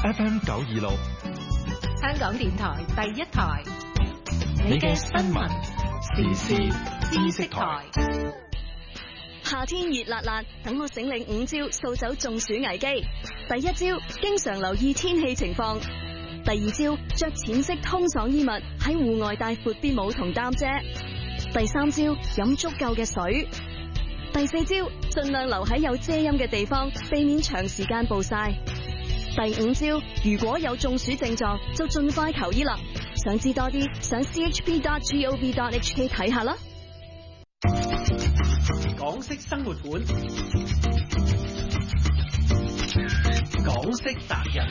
FM 926， 香港電台第一台，你嘅新聞時事知識台。 夏天熱辣辣，等我醒領5招掃走中暑危機。第一招，經常留意天氣情況。第二招，着淺色通爽衣物，喺戶外帶闊啲帽同擔遮。第三招，飲足夠嘅水。第四招，盡量留喺有遮陰嘅地方，避免長時間暴曬。第五招，如果有中暑症狀，就盡快求醫啦。想知多啲，上 chp.gov.hk 睇下啦。 港式生活館，港式達人。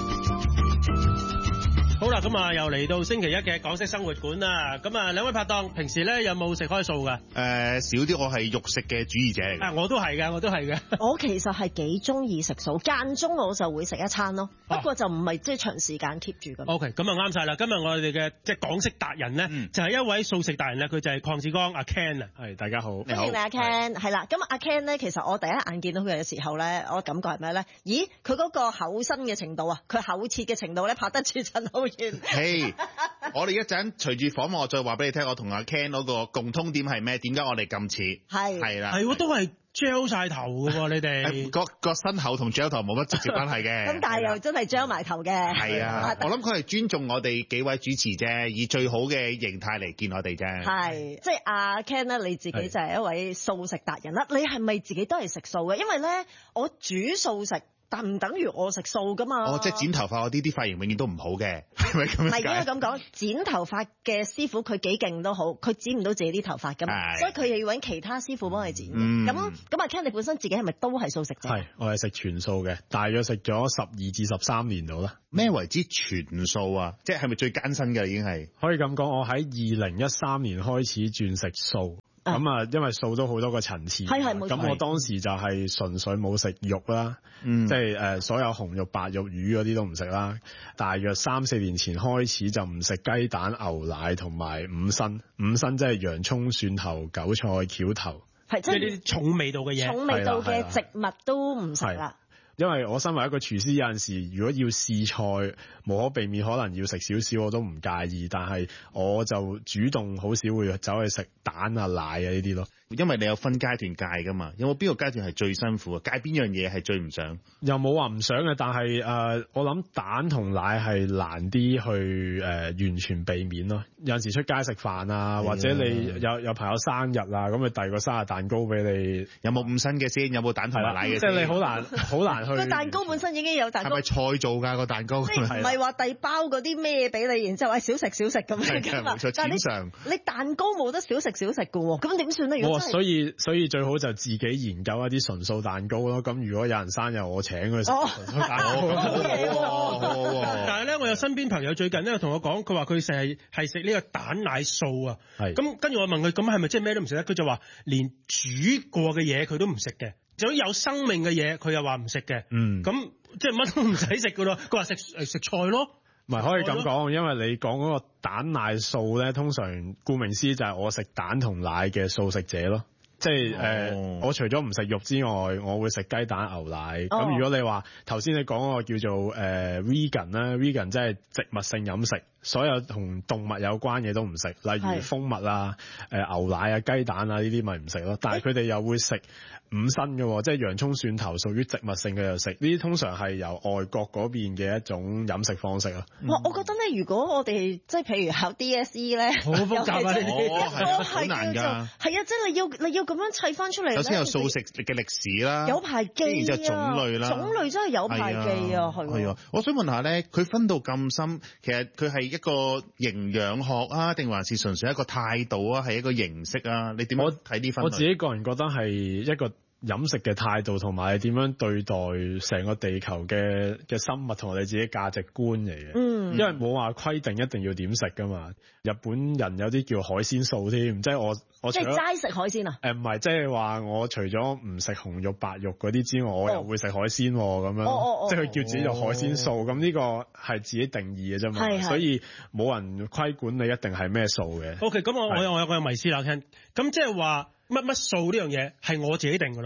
好啦，咁啊又嚟到星期一嘅港式生活館啦。咁啊兩位拍檔平時咧有冇食開素噶？ 少啲，我係肉食嘅主義者嚟嘅。 我都係嘅，我都係嘅。 我其實係幾中意食素，間中我就會食一餐咯。不過就唔係即係長時間 keep 住咁。 OK， 咁啊啱晒啦。今日我哋嘅即係港式達人咧，就係一位素食達人咧，佢就係鄺志剛阿 Ken 啊。 係，大家好。 歡迎你阿 Ken。係啦，咁阿 Ken 咧，其實我第一眼見到佢嘅時候咧，我感覺係咩咧？咦，佢嗰個厚身嘅程度啊，佢厚切嘅程度咧，拍得住陳浩源。 我哋一陣隨住訪問，我再話俾你聽，我同阿 Ken 嗰個共通點係咩？點解我哋咁似？係啦， 係都係 gel 晒頭嘅喎，你哋個身厚同 gel 頭冇乜直接關係嘅。 咁但係又真係 gel 埋頭嘅。係啊，我諗佢係尊重我哋幾位主持啫，以最好嘅形態嚟見我哋啫。 係，即係阿 Ken 咧，你自己就係一位素食達人啦。你係咪自己都係食素嘅？因為咧，我煮素食。但唔等於我食素噶嘛？ 即係剪頭髮嗰啲發型永遠都唔好嘅，係咪咁樣？ 唔係應該咁講，剪頭髮嘅師傅佢幾勁都好，佢剪唔到自己啲頭髮噶嘛，所以佢又要揾其他師傅幫佢剪。咁阿 Ken 你本身自己係咪都係素食者？ 係，我係食全素嘅，大約食咗12至13年到啦。 咩為之全素啊？即係咪最艱辛嘅已經係？ 可以咁講，我喺2013年開始轉食素。咁因為素都好多個層次，咁我當時就係純粹冇食肉啦，即係所有紅肉、白肉、魚嗰啲都唔食啦。大約3-4年前開始就唔食雞蛋、牛奶同埋五辛即係洋葱、蒜頭、韭菜、蕎頭， 即係呢啲重味道嘅嘢， 重味道嘅植物都唔食啦。 因為我身為一個廚師，有陣時如果要試菜，無可避免可能要食少少，我都唔介意。但係我就主動好少會走去食蛋啊、奶啊呢啲咯。 因為你有分階段戒噶嘛，有冇邊個階段係最辛苦啊？戒邊樣嘢係最唔想？又冇話唔想嘅，但係我諗蛋同奶係難啲去完全避免咯。有陣時出街食飯啊，或者你有朋友生日啊，咁佢遞個生日蛋糕俾你，有冇五辛嘅先？有冇蛋同埋奶嘅？即係你好難去。個蛋糕本身已經有蛋糕，係咪菜做㗎個蛋糕？唔係話遞包嗰啲咩俾你，然之後話少食少食咁樣㗎嘛。但係你蛋糕冇得少食少食㗎喎，咁點算咧？所以最好就自己研究一啲純素蛋糕咯。咁如果有人生日，我請佢食純素蛋糕。 但係咧，我有身邊朋友最近咧同我講，佢話佢係食呢個蛋奶素啊。咁跟住我問佢，咁係咪即係咩都唔食咧？佢就話連煮過嘅嘢佢都唔食嘅。就有生命嘅嘢，佢又話唔食嘅。咁即係乜都唔使食噶咯。佢話食菜咯。 唔係可以咁講，因為你講嗰個蛋奶素咧，通常顧名思義就係我食蛋同奶嘅素食者咯。即係我除咗唔食肉之外，我會食雞蛋、牛奶。咁如果你話頭先你講嗰個叫做vegan 啦，vegan 即係植物性飲食，所有同動物有關嘅都唔食，例如蜂蜜啊、牛奶啊、雞蛋啊呢啲咪唔食咯。但係佢哋又會食五辛嘅，即係洋葱、蒜頭屬於植物性嘅又食。呢啲通常係由外國嗰邊嘅一種飲食方式咯。 我覺得咧，如果我哋即係譬如考 DSE 咧， 好複雜啊！ 係好難㗎。 係啊，即係你要咁樣砌翻出嚟。 首先有素食嘅歷史啦， 有排記啊， 然之後種類啦， 種類真係有排記啊，係啊。 我想問下咧，佢分到咁深，其實佢係一個營養學啊，定還是純粹一個態度啊，係一個形式啊？你點樣睇呢分類？ 我自己個人覺得係一個飲食嘅態度同埋點樣對待成個地球嘅生物同我哋自己價值觀嚟嘅。因為冇話規定一定要點食噶嘛。日本人有啲叫海鮮素添，即係我即係齋食海鮮啊？ 唔係，即係話我除咗唔食紅肉白肉嗰啲之外，我又會食海鮮咁樣。即係佢叫自己做海鮮素，咁呢個係自己定義嘅啫嘛。所以冇人規管你一定係咩素嘅。 OK， 咁我有個迷思啦，聽。咁即係話乜素呢樣嘢係我自己定噶咯？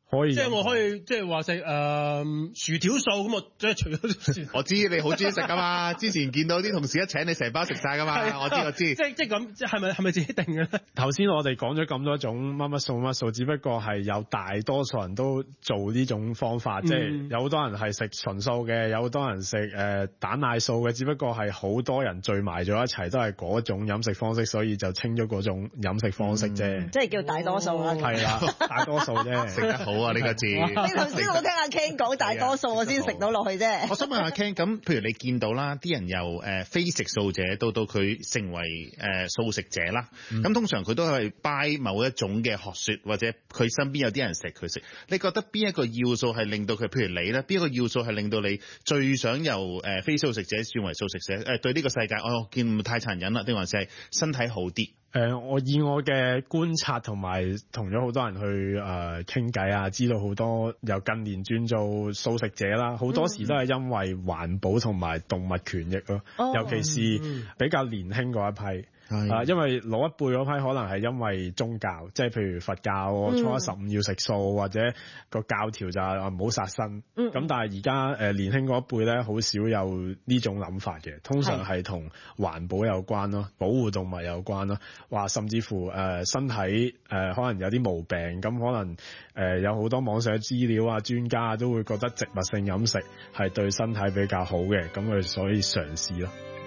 可以， 即係我可以即係話食薯條素咁，我即係除咗我知你好中意食噶嘛，之前見到啲同事一請你成包食晒噶嘛，我知。即係咁，即係咪自己定嘅咧？ 頭先我哋講咗咁多種乜素，只不過係有大多數人都做呢種方法，即係有好多人係食純素嘅，有好多人食蛋奶素嘅，只不過係好多人聚埋咗一齊都係嗰種飲食方式，所以就稱咗嗰種飲食方式啫。 即係叫大多數啦。 係啦，大多數啫， 食得好啊呢個字。 你頭先我聽阿 Ken 講大多數，我先食到落去啫。 我想問阿 Ken， 咁譬如你見到啦，啲人由非食素者到佢成為素食者啦，咁通常佢都係 buy 某一種嘅學說，或者佢身邊有啲人食佢食。你覺得邊一個要素係令到佢，譬如你咧，邊一個要素係令到你最想由非素食者轉為素食者？對呢個世界，我見太殘忍啦，定還是係身體好啲？ 我以我嘅觀察同埋同咗好多人去傾偈啊，知道好多由近年轉做素食者啦，好多時都係因為環保同埋動物權益咯，尤其是比較年輕嗰一批。因為老一輩嗰批可能係因為宗教，即係譬如佛教，初一十五要食素，或者個教條就係唔好殺生。咁但係而家年輕嗰一輩咧，好少有呢種諗法嘅，通常係同環保有關咯，保護動物有關咯，話甚至乎身體可能有啲毛病，咁可能有好多網上資料啊，專家都會覺得植物性飲食係對身體比較好嘅，咁佢所以嘗試咯。